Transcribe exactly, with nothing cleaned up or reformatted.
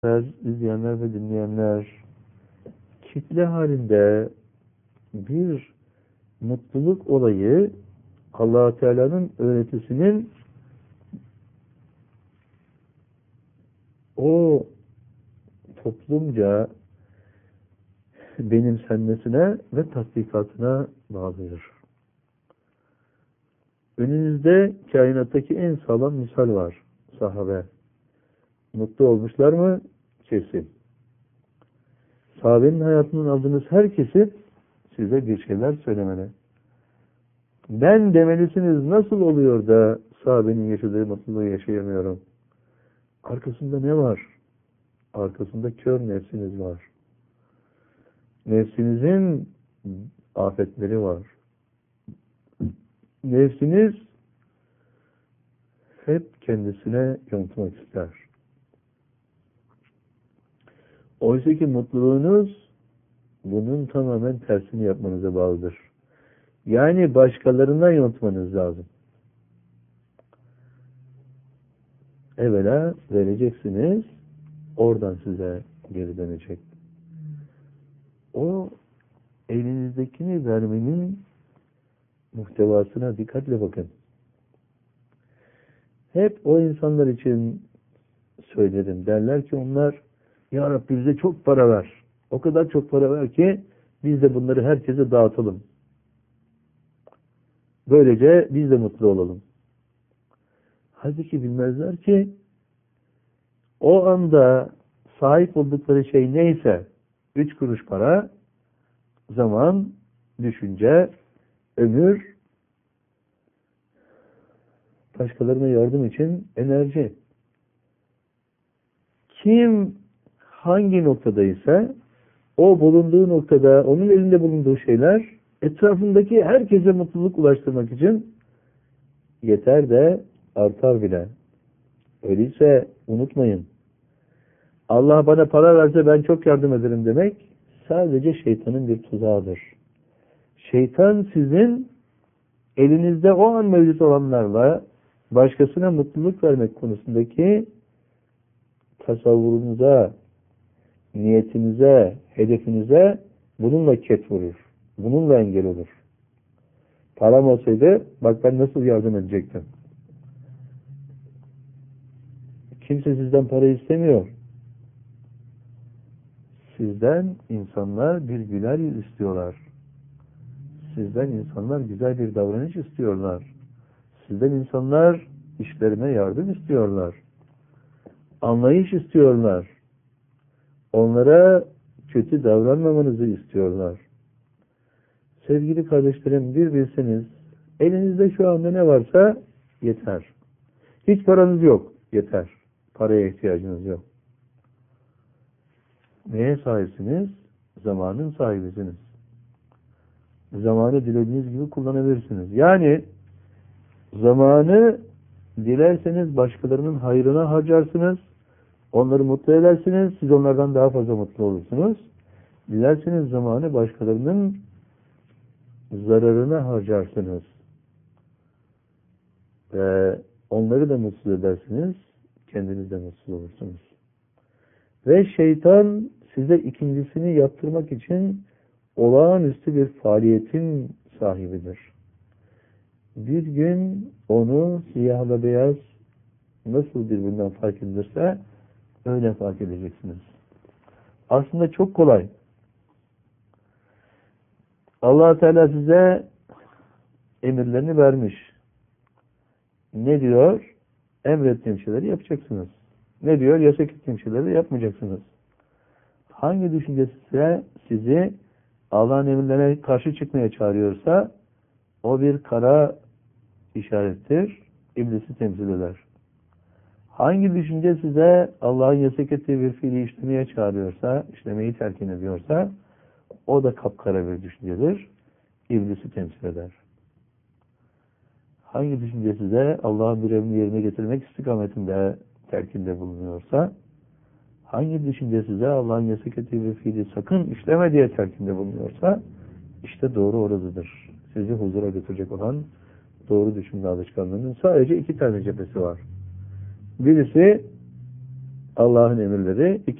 İzleyenler ve dinleyenler, kitle halinde bir mutluluk olayı Allah Teala'nın öğretisinin o toplumca benimsenmesine ve tatbikatına bağlıdır. Önünüzde kainattaki en sağlam misal var, sahabe. Mutlu olmuşlar mı? Kesin. Sahabenin hayatından aldığınız her kesit size bir şeyler söylemeli. Ben demelisiniz, nasıl oluyor da sahabenin yaşadığı mutluluğu yaşayamıyorum? Arkasında ne var? Arkasında kör nefsiniz var. Nefsinizin afetleri var. Nefsiniz hep kendisine yontmak ister. Oysa ki mutluluğunuz bunun tamamen tersini yapmanıza bağlıdır. Yani başkalarına yontmanız lazım. Evvela vereceksiniz, oradan size geri dönecek. O elinizdekini vermenin muhtevasına dikkatle bakın. Hep o insanlar için söylerim. Derler ki onlar, Ya Rabbi bize çok para ver. O kadar çok para ver ki biz de bunları herkese dağıtalım. Böylece biz de mutlu olalım. Halbuki bilmezler ki o anda sahip oldukları şey neyse, üç kuruş para, zaman, düşünce, ömür, başkalarına yardım için enerji. Kim hangi noktadaysa o bulunduğu noktada, onun elinde bulunduğu şeyler etrafındaki herkese mutluluk ulaştırmak için yeter de artar bile. Öyleyse unutmayın. Allah bana para verse ben çok yardım ederim demek sadece şeytanın bir tuzağıdır. Şeytan sizin elinizde o an mevcut olanlarla başkasına mutluluk vermek konusundaki tasavvurunuza, niyetinize, hedefinize bununla ket vurur. Bununla engel olur. Param olsaydı bak ben nasıl yardım edecektim. Kimse sizden para istemiyor. Sizden insanlar bir güler yüz istiyorlar. Sizden insanlar güzel bir davranış istiyorlar. Sizden insanlar işlerine yardım istiyorlar. Anlayış istiyorlar. Onlara kötü davranmamanızı istiyorlar. Sevgili kardeşlerim, bir bilseniz, elinizde şu anda ne varsa yeter. Hiç paranız yok, yeter. Paraya ihtiyacınız yok. Neye sahipsiniz? Zamanın sahibisiniz. Zamanı dilediğiniz gibi kullanabilirsiniz. Yani zamanı dilerseniz başkalarının hayrına harcarsınız. Onları mutlu edersiniz. Siz onlardan daha fazla mutlu olursunuz. Dilerseniz zamanı başkalarının zararına harcarsınız. Ve onları da mutsuz edersiniz. Kendiniz de mutsuz olursunuz. Ve şeytan size ikincisini yaptırmak için olağanüstü bir faaliyetin sahibidir. Bir gün onu siyahla beyaz nasıl birbirinden fark edilirse öyle fark edeceksiniz. Aslında çok kolay. Allah Teala size emirlerini vermiş. Ne diyor? Emrettiğim şeyleri yapacaksınız. Ne diyor? Yasak ettiğim şeyleri yapmayacaksınız. Hangi düşünce size sizi Allah'ın emirlerine karşı çıkmaya çağırıyorsa o bir kara işarettir. İblisi temsil eder. Hangi düşünce size Allah'ın yasak ettiği bir fiili işlemeye çağırıyorsa, işlemeyi terkin ediyorsa o da kapkara bir düşüncedir. İblisi temsil eder. Hangi düşünce size Allah'ın bir emrini yerine getirmek istikametinde terkinde bulunuyorsa, hangi düşünce size Allah'ın yasak ettiği bir fiili sakın işleme diye terkinde bulunuyorsa, işte doğru oradadır. Sizi huzura götürecek olan doğru düşünme alışkanlığının sadece iki tane cephesi var. Birisi Allah'ın emirleri,